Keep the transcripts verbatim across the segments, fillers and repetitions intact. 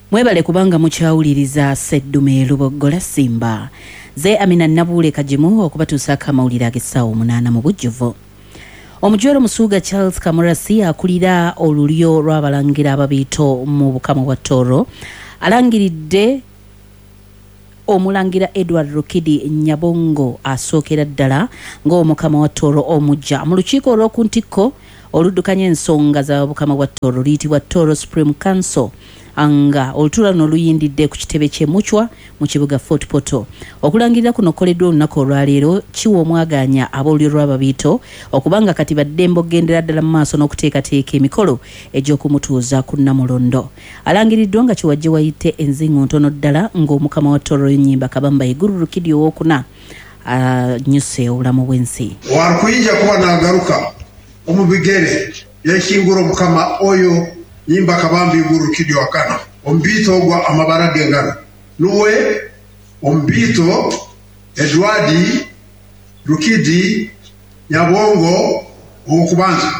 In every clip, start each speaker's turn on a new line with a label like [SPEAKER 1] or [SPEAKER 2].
[SPEAKER 1] Mwebale kubanga mukyawuliriza Seddume Lubogola Simba. Ze Amina Nabule Kajimu okubatuusa amawulire ag'essaawa omunaana mu bujjuvu. Omujwero Musuuga Charles Kamurasi akulira olulyo lw'abalangira ababiito mu Bukama bwa Tooro alangiridde omulangira Edward Rukidi Nyabongo asookera ddala ng'omukama wa Tooro omujja mu lukiiko olw'oku ntikko oluddukanya ensonga za Bukama bwa Tooro luyitibwa Tooro Supreme Council anga olutuula luno luyindidde ku kitebe ky'e Muchwa mu kibuga Fort Portal. Okulangirira kuno koleddwa olunaku olwaleero kiwa omwaganya ab'olulyo lw'ababiito okubanga kati baddembe okgendera ddala mu maaso n'okuteekateeka emikolo egy'okumutuuza ku Namulondo. Alangiriddwa nga Kiwajje wayite enzingo ntono ddala ng'omukama wa Tooro Nnyimba Kabamba Iguru Rukidi owookuna annyuse obulamu bw'ensi.
[SPEAKER 2] Wakuyinja kuba n'agaruka omubigere yekingura omukama oyo Nnyimba Kabamba Iguru Rukidi wakana ombiito ogwa amabara g'engalo luwe ombiito Edward Rukidi Nyabongo owokubanza.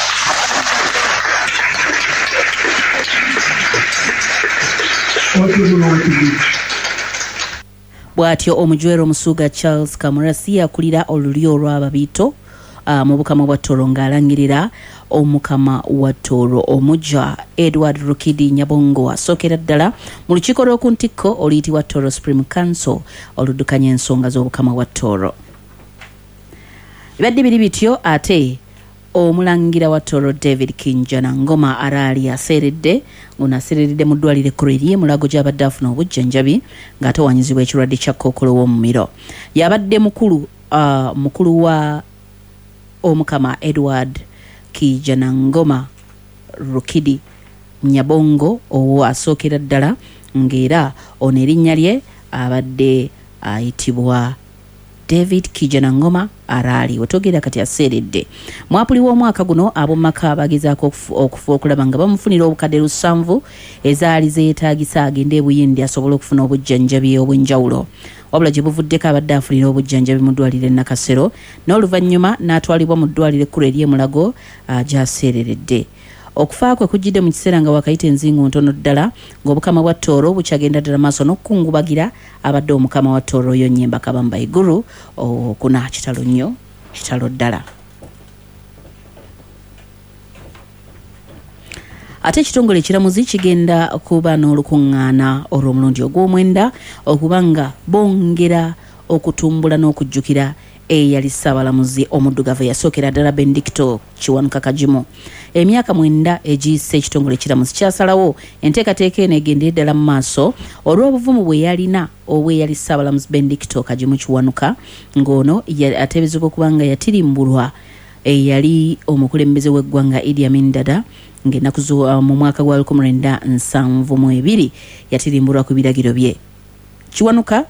[SPEAKER 1] Bw'atyo omujwero Musuuga Charles Kamurasi akulira olulyo lw'ababiito Uh, mu Bukama bwa Tooro ng'alangirira omukama wa Tooro omujja Edward Rukidi Nyabongo asookera ddala mu lukiiko lw'oku ntikko oluyitibwa Tooro Supreme Council oluddukanya ensonga z'obukama bwa Tooro. Bibadde biri bityo ate omulangira wa Tooro David Kinjana Ngoma araali aseeredde ono aseeredde mu ddwaliro ekkulu erye mulago gy'abadde afuna obujjanjabi ng'atawanyizibwa ekirwadde kya kkookolo w'omumiro. Yabadde mukulu uh, mukulu wa omukama Edward Kijana Ngoma Rukidi Nyabongo owo asookera ddala ng'era ono erinnya lye abadde ayitibwa David Kijana Ngoma araali wetogera kati aseeredde. Mwapuli w'omwaka guno ab'omumaka bagezaako okufa okulaba nga bamufunira obukadde lusanvu ezaali zeetaagisa agende ebuyindi asobole okufuna obujjanjabi obw'enjawulo. Wabula gye buvuddeko abadde afunira obujjanjabi mu ddwaliro e Nakasero n'oluvannyuma n'atwalibwa mu ddwaliro ekkulu ery'e Mulago gy'aseereredde. Okufa kwe kujjidde mu kiseera nga wakayita enzingo ntono ddala ng'obukama bwa Tooro bukyagenda ddala maaso n'okukungubagira abadde omukama wa Tooro oyo Nnyimba Kabamba Iguru okuna kitalo nnyo kitalo ddala. Ate ekitongole ekiramuzi kigenda kuba n'olukuŋŋaana olw'omulundi ogw'omwenda okubanga bongera okutumbula n'okujjukira eyali Ssaabalamuzi omuddugavu yasookera ddala Benedicto Kiwanuka Kajimu. Emyaka mwenda egiyise ekitongole ekiramuzi kyasalawo enteekateeka eno egendera ddala mu maaso olw'obuvumu bwe yalina obweyali Ssaabalamuzi Benedicto Kajimu Kiwanuka ng'ono ateebezebwa okubanga yatirimbulwa eyali omukulembeze w'eggwanga Idi Amin Dada ng'ennaku mu mwaka gwa lukumi lwenda nsanvu mu ebiri yatirimbulwa ku biragiro bye. Kiwanuka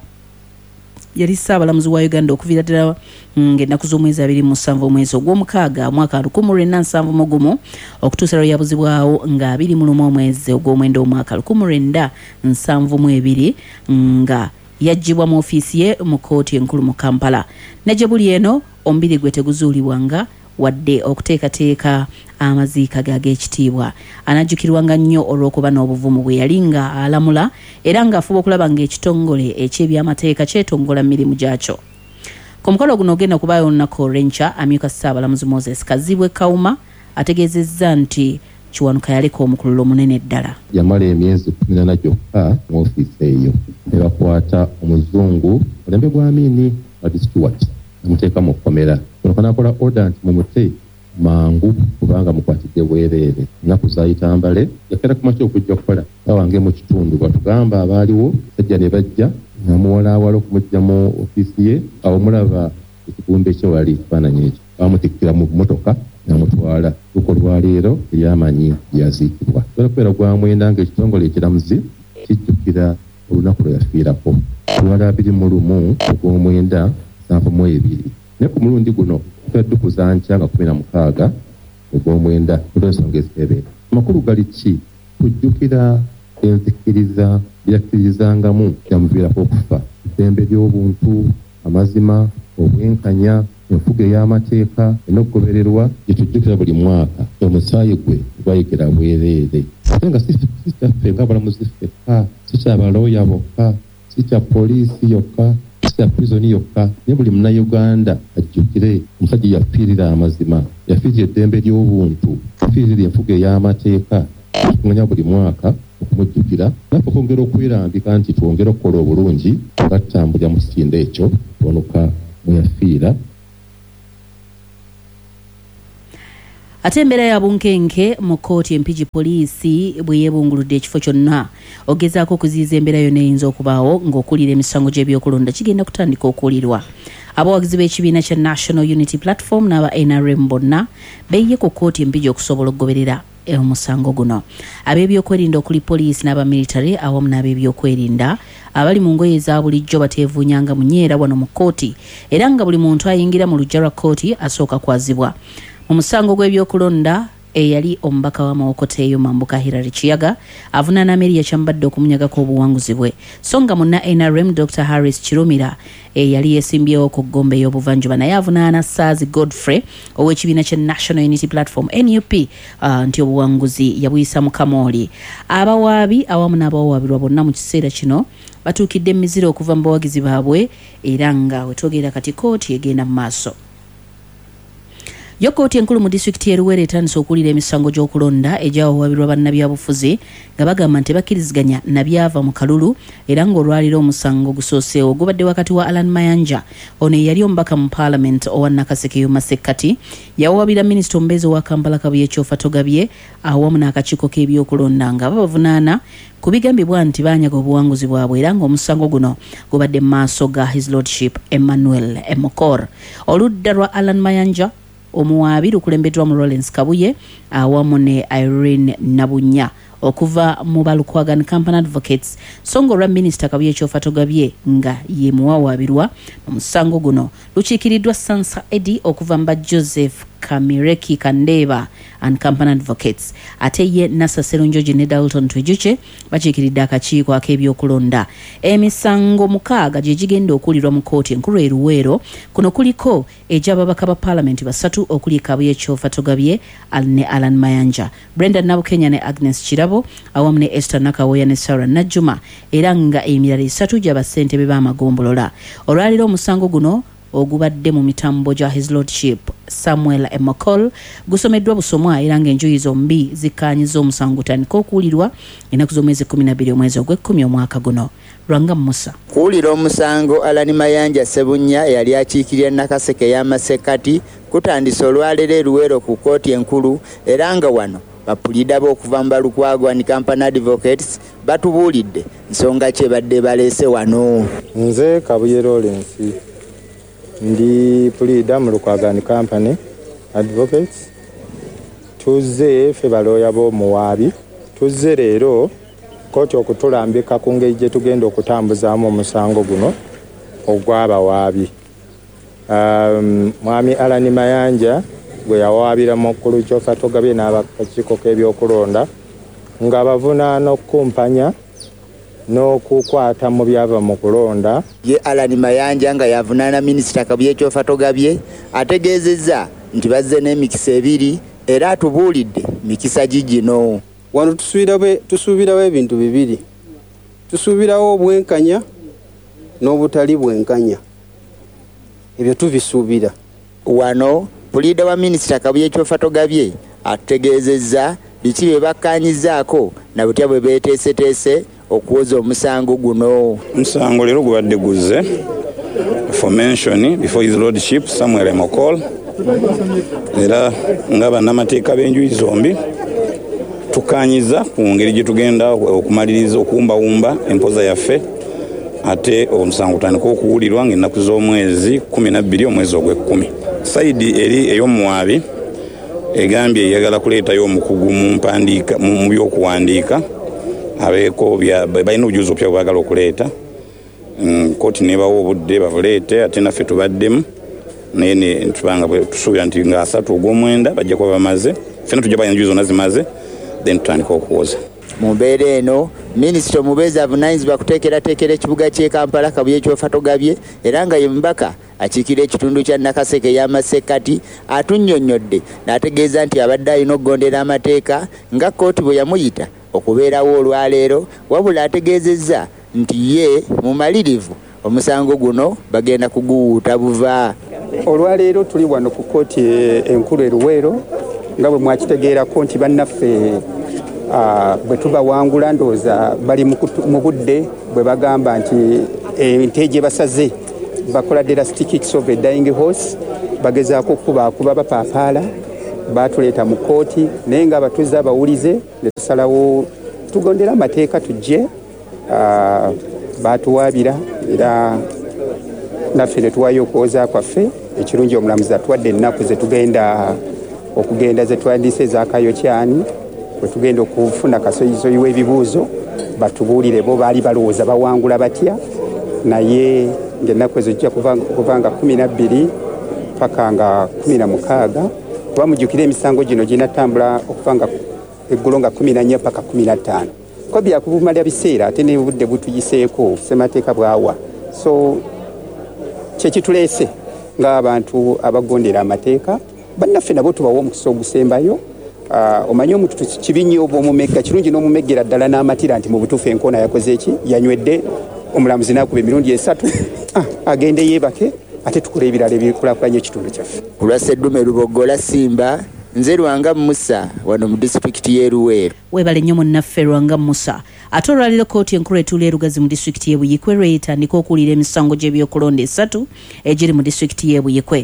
[SPEAKER 1] yali Ssaabalamuzi wa Uganda okuviira ddala ng'ennaku z'omwezi abiri mu musanvu omwezi ogw'omukaaga mwaka lukumi lwenda nsanvu mu gumu okutuusa lwe yabuzibwawo nga abiri mu lumu omwezi ogw'omwenda omwaka lukumi lwenda nsanvu mu ebiri nga yaggyibwa mu ofiisi ye mu kkooti enkulu mu Kampala. Ne gye buli eno omubiri gwe teguzuulibwanga wadde okuteekateeka amaziika ge ag'ekitiibwa. Anajjukirwanga nnyo olw'okuba n'obuvumu bwe yali nga alamula era ng'afuba okulaba ng'ekitongole eky'ebyamateeka kyetongola mirimu gyakyo. Ku mukolo guno ogenda kubaayo olunaku olw'enkya amyuka Ssaabalamuzi Moses Kazibwe Kawuma ategeezezza nti Kiwanuka yaleka omukululo munene ddala.
[SPEAKER 3] Yamala emyezi kumi na ena gyokka mu ofiisi eyo ne bakwata omuzungu mulembe gwa Amini Wadi Stewart amuteeka mu kkomera. Kiwanuka n'akola order nti mumute mangu kubanga mukwatidde bwereere. Ennaku zaayitambale yakera kumakya okujja kukola bawange mu kitundu batugamba abaaliwo sajja ne bajja namuwalaawala okumujja mu ofiisi ye awo mulaba ekigumbe kye wali ekifaananyi ekyo bamutikkira mu mmotoka namutwala luko lwaleero eryamanyi yaziikibwa. Golakubeera gwa mwenda ng'ekitongole ekiramuzi kijjukira olunaku lwe yafiirako lwala abiri mu lumu ogw'omwenda nsanvu mu ebiri. Ne ku mulundi guno tuddukuza nkya nga kumi na mukaaga ogw'omwenda olw'ensonga ezitebe. Amakulu gali ki? Kujjukira enzikiriza byakkirizangamu byamuviirako okufa. Eddembe ly'obuntu, amazima, obwenkanya, enfuga ey'amateeka enokugobererwa gye tujjukira buli mwaka. Omusaayi gwe gwayikira bwereere ate nga si si kyaffe ng'abalamuzi ffekka, si kya balooya bokka, si kya poliisi yokka, si kya prisoni yokka, naye buli munnayuganda ajjukire omusajja yafiirira amazima, yafiirira eddembe ly'obuntu, yafiirira enfuga ey'amateeka. Tumanya buli mwaka okumujjukira naffe okwongera okwerambika nti twongere okukola obulungi nga tutambulira mu kitinda ekyo okubonoka mweyafiira.
[SPEAKER 1] Ate embeera ya bunkenke mu kkooti empigi poliisi bwe yeebunguludde ekifo kyonna ogezaako okuziyiza embeera yonna eyinza okubaawo ng'okuulira emisango gy'ebyokulonda kigenda kutandika okuwulirwa. Abawagizi b'ekibiina kya National Unity Platform n'aba N R M bonna beeyiye ku kkooti empigi okusobola okugoberera omusango guno. Ab'ebyokwerinda okuli poliisi n'abamilitale awamu n'ab'ebyokwerinda abali mu ngoye eza bulijjo bateevuunyanga munyeera wano mu kkooti era nga buli muntu ayingira mu luggya lwa kkooti asooka kwazibwa. Mu musango gw'ebyokulonda eyali omubaka wa Mawokota Mambuka Hilary Kiyaga avunaana Ameria kyambadde okumunyagako obuwanguzi bwe, so nga munna N R M Doctor Harris Kirumira eyali yeesimbyewo ku ggombe y'obuvanjuba naye avunaana Saazi Godfrey ow'ekibiina kya National Unity Platform N U P uh, nti obuwanguzi yabuyisa mu Kamooli. Abawaabi awamu n'abawaabirwa bonna mu kiseera kino batuukidde emiziro okuva mu bawagizi baabwe era nga wetwogera kati kkooti egenda mu maaso. Yo kkooti enkulu mu disitulikiti y'e Luweero etandise okuwulira emisango gy'okulonda egyawawaabirwa bannabyabufuzi nga bagamba nti bakkiriziganya nabyava mu kalulu era ng'olwaliro omusango gusooseewo gubadde wakati wa Alan Mayanja ono eyali omubaka mu Parliament owa Nakaseke Masekati yawawaabira minisita omubeezi owa Kampala Kabuye Kyofa Togabye awamu n'akakiiko k'ebyokulonda nga babavunaana ku bigambibwa nti baanyaga obuwanguzi bwabwe era ng'omusango guno gubadde mu maaso ga His Lordship Emmanuel Emokor. Oludda lwa Alan Mayanja omuwaabi lukulembeddwa mu Lawrence Kabuye awamu ne Irene Nabunya okuva mu Balukwagan Company Advocates, songo lwa Minisita Kabuye Kyofa Togabye nga ye muwawaabirwa mu musango guno lukiikiriddwa Sansa Eddie okuva mba Joseph Kamireki Kandeba and Company Advocates, ate ye Nasa Serunjoji ne Dalton Twejuche bakiikiridde akakiiko ak'ebyokulonda. Emisango mukaaga gye gigenda okuwulirwa mu kkooti enkulu e Luweero, kuno kuliko egy'ababaka ba Parliament basatu okuli Kabuye Kyofa Togabye ne Alan Mayanja, Brenda Nabukenya ne Agnes Kirabo awamu ne Esther Nakawoya ne Sarah Najjuma era nga emirala esatu gy'abassentebe b'amagombolola. Olwaliro omusango guno ogubadde mu mitambo gya His Lordship Samuel Emokol gusomeddwa busomwa era ng'enjuyi zombi zikkaanyiza omusango gutandika okuwulirwa ennaku z'omwezi kumi na bbiri omwezi ogw'ekkumi omwaka guno. Lwanga Musa.
[SPEAKER 4] Kuwulira omusango Alani Mayanja Sebunya eyali akiikirira Nakaseke y'Amasekati kutandise olwaleero e Luweero ku kkooti enkulu era nga wano bapulida b'okuva mu Balukwagan Company Advocates batubuulidde nsonga kye badde baleese wano.
[SPEAKER 5] Nze Kabuye Lawrence ndi pulida mu Lukwagan Company Advocates. Tuzze ffe balooya b'omuwaabi, tuzze leero kkooti okutulambika ku ngeri gye tugenda okutambuzaamu omusango guno ogw'abawaabi. Um, Mwami Alani Mayanja gwe yawaabira Mukulu Kyofa Togabye n'abakakiiko k'ebyokulonda nga bavunaana okukumpanya n'okukwata mu byava mu kulonda.
[SPEAKER 4] Ye Alani Mayanja nga yavunaana Minisita Kabuye Kyofa Togabye ategeezezza nti bazze n'emikisa ebiri era atubuulidde mikisa gigino.
[SPEAKER 6] Wano tusuubirawo ebintu bibiri. Tusuubirawo obwenkanya n'obutali bwenkanya. Ebyo tubisuubira.
[SPEAKER 4] Wano pulida wa Minisita Kabuye Kyofa Togabye ategeezezza biki bye bakkaanyizaako na butya bwe beeteeseteese okuwoza omusango guno.
[SPEAKER 7] Omusango leero gubadde guzze for mention before His Lordship Samuel Emokol era nga bannamateeka b'enjuyi zombi tukkaanyiza ku ngeri gye tugenda okumaliriza okuwumbawumba empoza yaffe ate omusango gutandika okuwulirwa ng'ennaku z'omwezi kumi na bbiri omwezi ogw'ekkumi. Saidi eri ey'omuwaabi egambye eyagala kuleetayo omukugu mu mpandiika mu by'okuwandiika abeeko balina obujulizi obupya bwe baagala okuleeta. Kkooti neebawa obudde babuleete ate naffe tubaddemu naye ne tubanga tusuubira nti nga asatu ogw'omwenda bajja kuba bamaze, ffenna tujja balina enjuyi zonna zimaze then tutandika okuwoza.
[SPEAKER 4] Mu mbeera eno Minisita omubeezi avunaanyizibwa kuteekerateekera ekibuga ky'e Kampala Kabuye Kyofa Togabye era nga ye mubaka akiikira ekitundu kya Nakaseke y'Amasekati atunnyonnyodde n'ategeeza nti abadde alina okugondera amateeka nga kkooti bwe yamuyita okubeerawo olwaleero, wabula ategeezezza nti ye mumalirivu omusango guno bagenda kuguwuuta buva.
[SPEAKER 6] Olwaleero tuli wano ku kkooti enkulu e Luweero nga bwe mwakitegeerako nti bannaffe bwe tubawangula ndowooza bali mu budde bwe bagamba nti ente gye basaze bakola drastic hits of a dying horse, bagezaako okubaakuba bapaapaala, baatuleeta mu kkooti naye nga abatuuze abawulize ne tusalawo tugondera amateeka tujje. Baatuwaabira era naffe ne tuwaayo okuwoza kwaffe. Ekirungi omulamuzi atuwadde ennaku ze tugenda okugenda ze twandiise ez'akayokyani, bwe tugenda okufuna kasoyisoyi w'ebibuuzo batubuulire bo baali balowooza bawangula batya, naye ng'ennaku ezo zijja kuva nga kumi na bbiri paka nga kumi na mukaaga, kuba mujjukira emisango gino ginatambula okuva nga eggulo nga kumi na nnya paka kumi na ttaano. Ko byakubumalira biseera ate n'obudde butuyiseeko ssemateeka bwawa. So kyekituleese ng'abantu abagondera amateeka bannaffe nabo tubawa omukisa ogusembayo. Omanyi omuntu kibi nnyo bw'omumegga, kirungi n'omumeggera ddala n'amatira nti mu butuufu enkoona yakoze eki, yanywedde, omulamuzi n'akuba emirundi esatu, agende yeebake ate tukole ebirala ebikulaakulanya ekitundu kyaffe.
[SPEAKER 4] Ku lwa Sseddume Lubogola Simba, nze Lwanga Musa wano mu disitulikiti y'e Luweero.
[SPEAKER 1] Weebale nnyo munnaffe Lwanga Musa. Ate olwaliro kkooti enkulu etuula e Lugazi mu disitulikiti y'e Buyikwe lw'etandika okuwulira emisango gy'ebyokulonda esatu egiri mu disitulikiti y'e Buyikwe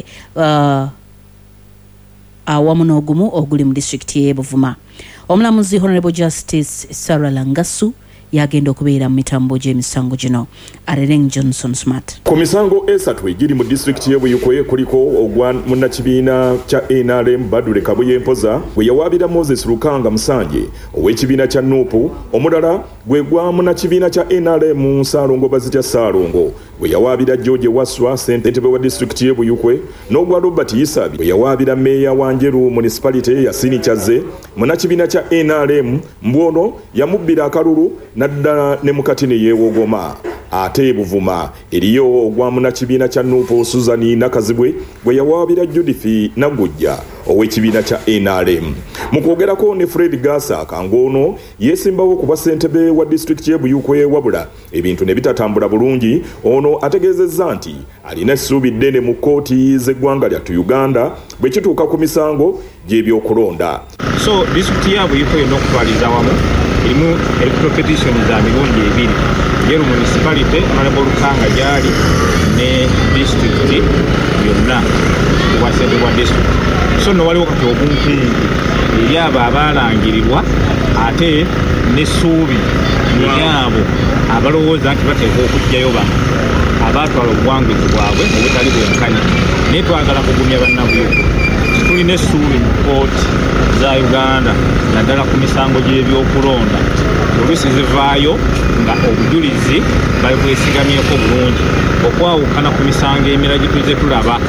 [SPEAKER 1] awamu n'ogumu oguli mu disitulikiti y'e Buvuma. Omulamuzi Honorable Justice Sarah Langasu yagenda okubeera mu mitambo gy'emisango gino. Arereng Johnson Smart.
[SPEAKER 8] Ku misango esatu egiri mu disitulikiti y'e Buyikwe kuliko ogwa munnakibiina kya N R M Badule Kabuye Mpoza gwe yawaabira Moses Lukanga Musanje ow'ekibiina kya Nuupu, omulala gwe gwa munnakibiina kya N R M Ssaalongo Bazitya Ssaalongo gwe yawaabira George Waswa ssentebe wa disitulikiti y'e Buyikwe, n'ogwa Robert Yisabi gwe yawaabira Meeya wa Njeru Municipality ya Sinikyaze. Munnakibiina kya N R M Mbwono yamubbira akalulu naddala ne mukati ne yeewogoma. Ate Buvuma eriyo ogwa munnakibiina kya Nuupu Suzani Nakazibwe gwe yawaabira Judith Nagujja ow'ekibiina kya N R M. Mu kwogerako ne Fred Gasa Kangono yeesimbawo ku bwa ssentebe wa disitulikiti y'e Buyikwe, wabula ebintu ne bitatambula bulungi. Ono ategeezezza nti alina essuubi ddene mu kkooti z'eggwanga lyattu Uganda bwe kituuka ku misango gy'ebyokulonda.
[SPEAKER 9] So disitulikiti ya Buyikwe yonna okutwaliza awamu erimu electoral petition za mirundi ebiri, Njeru Municipality Honorable Lukanga gyali ne disitulikiti yonna wa ssentebe wa disitulikiti. So nno waliwo kati obunkungu eri abo abaalangirirwa ate n'essuubi eri abo abalowooza nti bateekwa okujjayo bano abaatwala obuwanguzi bwabwe obutali bwenkanya. Naye twagala kugumya bannabuyikwe, tulina essuubi mu kkooti za Uganda naddala ku misango gy'ebyokulonda oluusi zivaayo nga obujulizi babwesigamyeko bulungi okwawukana ku misango emirala gye tuze tulaba.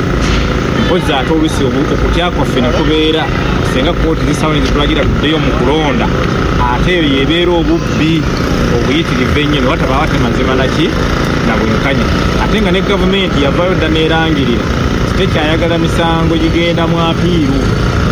[SPEAKER 9] Mpozi ate oluusi okutya kwaffe ne kubeera senga kkooti zisawo ne zitulagira tuddeyo mu kulonda, ate eyo yebeera obubbi obuyitirivu ennyo wataba watemazima naki na bwenkanya. Ate nga ne gavumenti yavaayo dda neerangirira tekyayagala misango gigenda mu apiiru,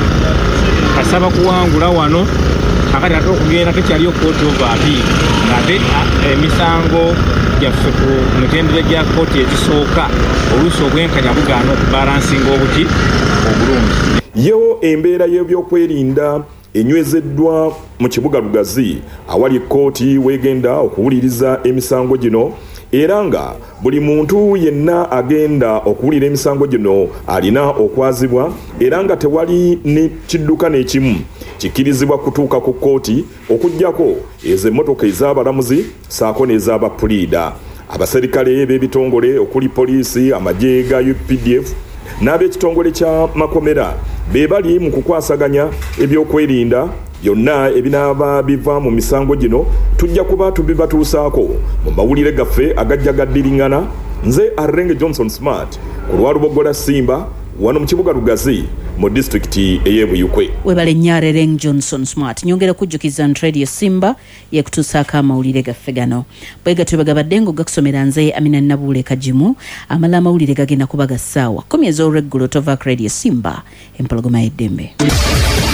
[SPEAKER 9] kasaba kuwangula wano kakati ate okugenda tekyaliyo kkooti ova apiiru ng'ate emisango gyaffe ku mitendera gya kkooti ezisooka oluusi obwenkanya bugaana okubalansinga obuki obulungi.
[SPEAKER 8] Yewo embeera y'ebyokwerinda enywezeddwa mu kibuga Lugazi awali kkooti weegenda okuwuliriza emisango gino, era nga buli muntu yenna agenda okuwulira emisango gino alina okwazibwa, era nga tewali ne kidduka n'ekimu kikkirizibwa kutuuka ku kkooti okuggyako ez'emmotoka ez'abalamuzi saako n'ez'abapuliida. Abaserikale b'ebitongole okuli poliisi, amagye ga U P D F n'ab'ekitongole kya makomera be bali mu kukwasaganya ebyokwerinda byonna ebinaaba biva mu misango gino tujja kuba tubibatuusaako mu mawulire gaffe agajja gaddiriŋŋana. Nze Arrenge Johnson Smart ku lwa Lubogola Simba wano mu kibuga Lugazi mu disitulikiti ey'e Buyikwe.
[SPEAKER 1] Webale nnyo Arrenge Johnson Smart. Nyongera kujjukiza nti Radio Simba yekutuusaako amawulire gaffe gano bwe gatyo bagabadde ng'ogakusomera nze Amina Nabuule Kajimu. Amala amawulire gagenda kuba ga ssaawa kkumi ez'olweggulo tova ku Radio Simba empologoma y'eddembe.